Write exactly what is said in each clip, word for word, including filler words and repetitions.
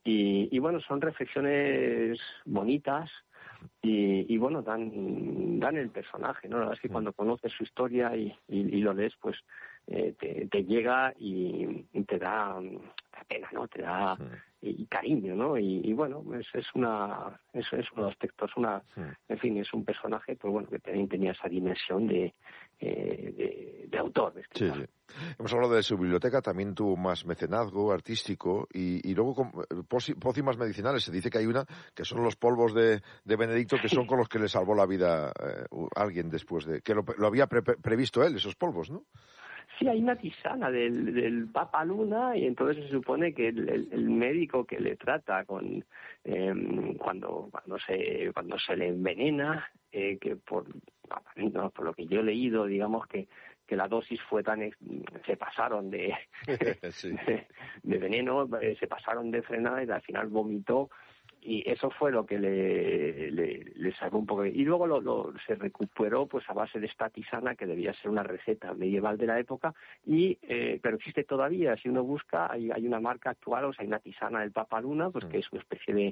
y, y bueno, son reflexiones bonitas y, y bueno, dan dan el personaje, ¿no? La verdad es que cuando conoces su historia y, y, y lo lees, pues eh, te, te llega y, y te da, da pena, ¿no? Te da y, y cariño, ¿no? Y, y bueno, es, es una es, es uno de los textos, una, en fin, es un personaje, pues bueno, que también tenía esa dimensión de eh, de, de autor, de sí, sí. Hemos hablado de su biblioteca, también tuvo más mecenazgo artístico y, y luego con, pócimas medicinales. Se dice que hay una que son los polvos de, de Benedicto, que son con los que le salvó la vida eh, alguien después de... que lo, lo había pre, previsto él, esos polvos, ¿no? Sí, hay una tisana del, del Papa Luna y entonces se supone que el, el, el médico que le trata con eh, cuando cuando se cuando se le envenena, eh, que por, no, por lo que yo he leído, digamos que que la dosis fue tan ex- se pasaron de, sí. de, de veneno, eh, se pasaron de frenada y al final vomitó. Y eso fue lo que le, le, le sacó un poco. Y luego lo, lo, se recuperó pues a base de esta tisana, que debía ser una receta medieval de la época, y eh, pero existe todavía. Si uno busca, hay, hay una marca actual, o sea, hay una tisana del Papa Luna, pues que es una especie de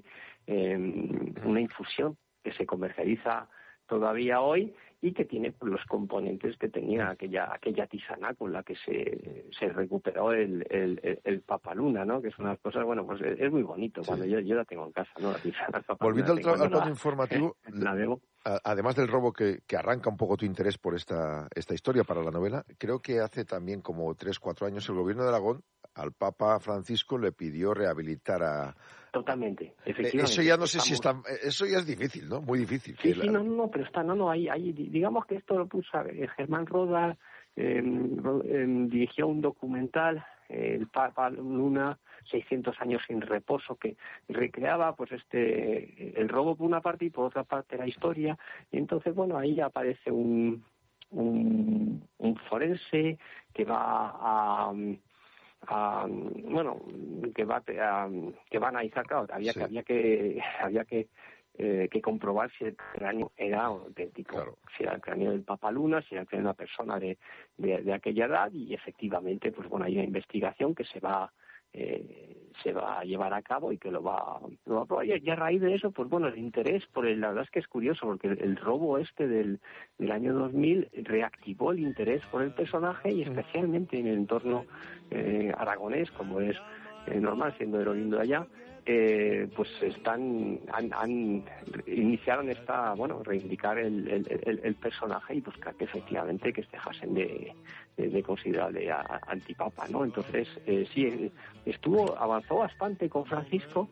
eh, una infusión que se comercializa todavía hoy y que tiene pues, los componentes que tenía aquella aquella tisana con la que se, se recuperó el, el, el, el Papa Luna, ¿no? Que es una cosa, bueno, pues es, es muy bonito. Sí. Cuando yo, yo la tengo en casa, ¿no? La tisana Papa Volviendo Luna, al, al plano la, informativo, la debo. Además del robo que, que arranca un poco tu interés por esta, esta historia para la novela, creo que hace también como tres, cuatro años el gobierno de Aragón al Papa Francisco le pidió rehabilitar a... Totalmente, efectivamente. Eso ya no sé Estamos... si está... Eso ya es difícil, ¿no? Muy difícil. Sí, que sí, la... no, no, pero está, no, no, hay, hay, digamos que esto lo puso Germán Roda, eh, eh, dirigió un documental, eh, el Papa Luna, seiscientos años sin reposo, que recreaba pues este el robo por una parte y por otra parte la historia, y entonces, bueno, ahí aparece un, un, un forense que va a... a bueno que va a, que va a analizar, claro, había sí. que había que había que eh, que comprobar si el cráneo era auténtico, claro. Si era el cráneo del Papa Luna, si era el cráneo de una persona de, de, de aquella edad, y efectivamente pues bueno, hay una investigación que se va eh, se va a llevar a cabo y que lo va, lo va a probar, y a raíz de eso pues bueno, el interés por el, la verdad es que es curioso porque el, el robo este del, del año dos mil reactivó el interés por el personaje, y especialmente en el entorno eh, aragonés, como es eh, normal siendo el oriundo de allá. Eh, pues están han, han iniciaron esta bueno reivindicar el, el, el, el personaje y buscar que efectivamente que este dejasen de, de, de considerarle a, a antipapa, ¿no? Entonces eh, sí estuvo avanzó bastante con Francisco,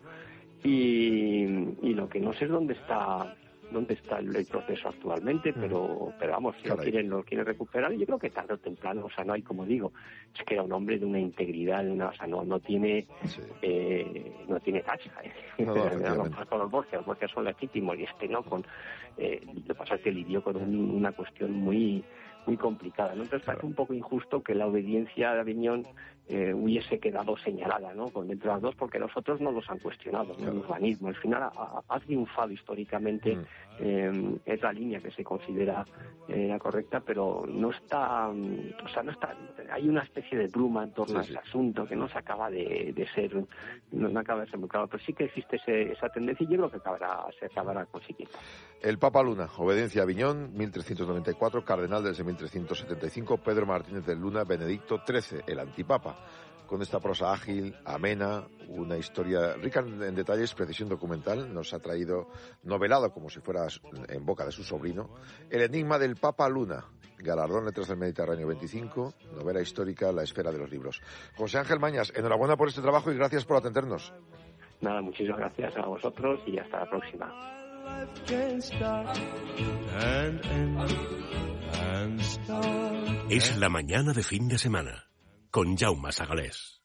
y, y lo que no sé es dónde está dónde está el, el proceso actualmente, pero pero vamos, si lo quieren lo quieren recuperar, y yo creo que tarde o temprano, o sea, no hay, como digo, es que era un hombre de una integridad, de una, o sea, no no tiene sí. eh, no tiene tacha, ¿eh? No, no, no, con los Borgia, los Borgia son legítimos, y este no, con eh, lo que pasa es que lidió con un, una cuestión muy muy complicada, ¿no? Entonces claro. Parece un poco injusto que la obediencia de Aviñón eh, hubiese quedado señalada, ¿no? Con entre las dos, porque los otros no los han cuestionado, ¿no? Claro. El urbanismo, al final ha, ha triunfado históricamente, mm. eh, es la línea que se considera eh, la correcta, pero no está, o sea, no está, hay una especie de bruma en torno sí, a ese sí. asunto que no se acaba de, de ser, no, no acaba de ser muy claro, pero sí que existe ese, esa tendencia, y yo creo que acabará, se acabará consiguiendo. El Papa Luna, obediencia a Aviñón, mil trescientos noventa y cuatro, cardenal desde mil trescientos setenta y cinco, Pedro Martínez de Luna, Benedicto trece, el antipapa. Con esta prosa ágil, amena, una historia rica en detalles, precisión documental, nos ha traído novelado como si fuera en boca de su sobrino, El enigma del Papa Luna, galardón Letras del Mediterráneo veinticinco, novela histórica, La esfera de los libros. José Ángel Mañas, enhorabuena por este trabajo y gracias por atendernos. Nada, muchísimas gracias a vosotros y hasta la próxima. Es la mañana de fin de semana con Jaume Sagalés.